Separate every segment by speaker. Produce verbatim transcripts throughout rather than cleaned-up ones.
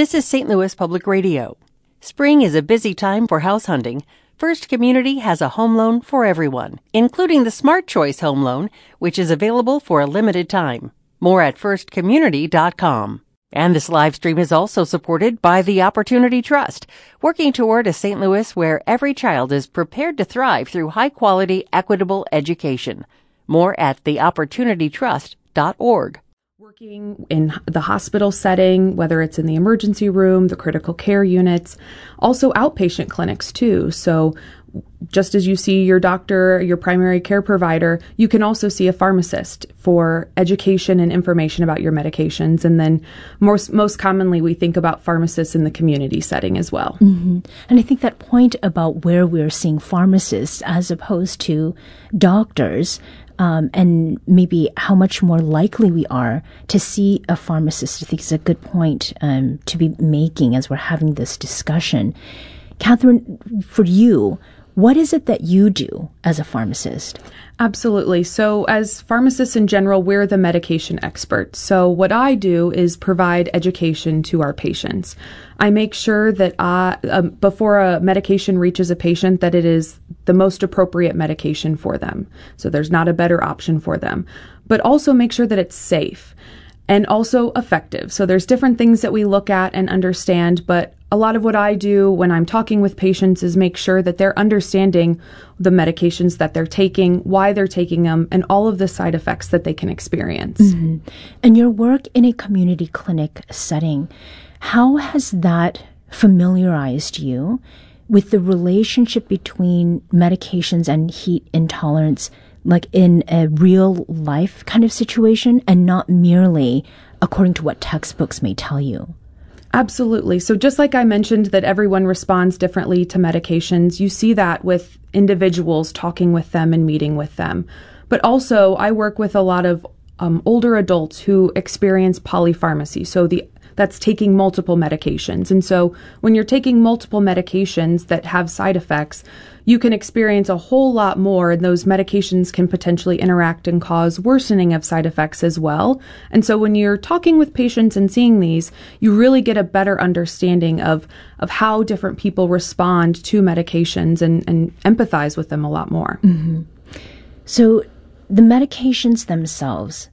Speaker 1: This is Saint Louis Public Radio. Spring is a busy time for house hunting. First Community has a home loan for everyone, including the Smart Choice Home Loan, which is available for a limited time. More at first community dot com. And this live stream is also supported by the Opportunity Trust, working toward a Saint Louis where every child is prepared to thrive through high-quality, equitable education. More at the opportunity trust dot org.
Speaker 2: Working in the hospital setting, whether it's in the emergency room, the critical care units, also outpatient clinics too. So just as you see your doctor, your primary care provider, you can also see a pharmacist for education and information about your medications. And then most, most commonly, we think about pharmacists in the community setting as well.
Speaker 3: Mm-hmm. And I think that point about where we're seeing pharmacists as opposed to doctors, Um, and maybe how much more likely we are to see a pharmacist, I think is a good point um, to be making as we're having this discussion. Catherine, for you, what is it that you do as a pharmacist?
Speaker 2: Absolutely. So as pharmacists in general, we're the medication experts. So what I do is provide education to our patients. I make sure that I, um, before a medication reaches a patient, that it is the most appropriate medication for them. So there's not a better option for them. But also make sure that it's safe and also effective. So there's different things that we look at and understand, but a lot of what I do when I'm talking with patients is make sure that they're understanding the medications that they're taking, why they're taking them, and all of the side effects that they can experience.
Speaker 3: Mm-hmm. And your work in a community clinic setting, how has that familiarized you with the relationship between medications and heat intolerance, like in a real life kind of situation and not merely according to what textbooks may tell you?
Speaker 2: Absolutely. So just like I mentioned that everyone responds differently to medications, you see that with individuals talking with them and meeting with them. But also I work with a lot of um, older adults who experience polypharmacy. So the that's taking multiple medications. And so when you're taking multiple medications that have side effects, you can experience a whole lot more, and those medications can potentially interact and cause worsening of side effects as well. And so when you're talking with patients and seeing these, you really get a better understanding of, of how different people respond to medications and, and empathize with them a lot more.
Speaker 3: Mm-hmm. So the medications themselves,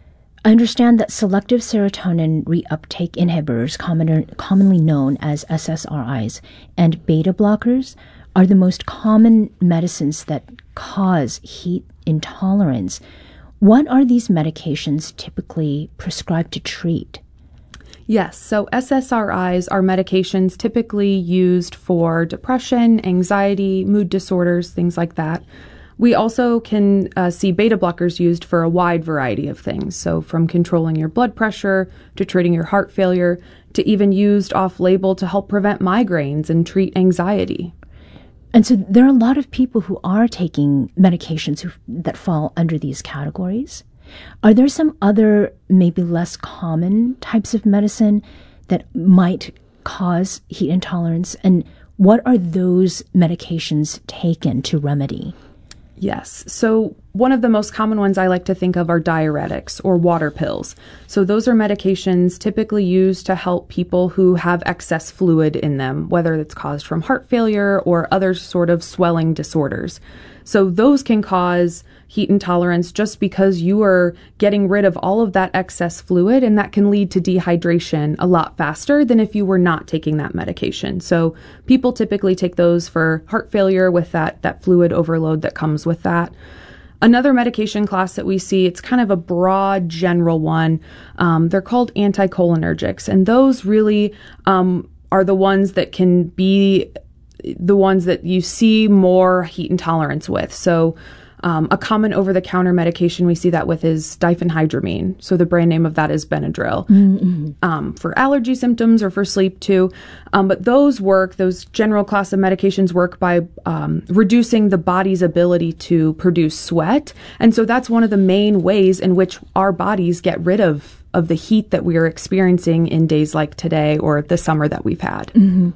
Speaker 3: I understand that selective serotonin reuptake inhibitors, common, commonly known as S S R Is, and beta blockers are the most common medicines that cause heat intolerance. What are these medications typically prescribed to treat?
Speaker 2: Yes, so S S R Is are medications typically used for depression, anxiety, mood disorders, things like that. We also can uh, see beta blockers used for a wide variety of things. So from controlling your blood pressure to treating your heart failure to even used off-label to help prevent migraines and treat anxiety.
Speaker 3: And so there are a lot of people who are taking medications who, that fall under these categories. Are there some other maybe less common types of medicine that might cause heat intolerance? And what are those medications taken to remedy?
Speaker 2: Yes. So one of the most common ones I like to think of are diuretics or water pills. So those are medications typically used to help people who have excess fluid in them, whether it's caused from heart failure or other sort of swelling disorders. So those can cause heat intolerance just because you are getting rid of all of that excess fluid, and that can lead to dehydration a lot faster than if you were not taking that medication. So people typically take those for heart failure with that, that fluid overload that comes with that. Another medication class that we see, it's kind of a broad general one. Um, they're called anticholinergics, and those really um, are the ones that can be the ones that you see more heat intolerance with. So um, a common over-the-counter medication we see that with is diphenhydramine. So the brand name of that is Benadryl, mm-hmm. um, for allergy symptoms or for sleep too. Um, but those work, those general class of medications work by um, reducing the body's ability to produce sweat. And so that's one of the main ways in which our bodies get rid of, of the heat that we are experiencing in days like today or the summer that we've had.
Speaker 3: Mm-hmm.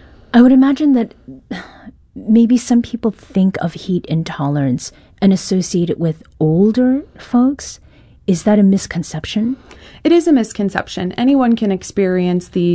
Speaker 3: I would imagine that maybe some people think of heat intolerance and associate it with older folks. Is that a misconception?
Speaker 2: It is a misconception. Anyone can experience these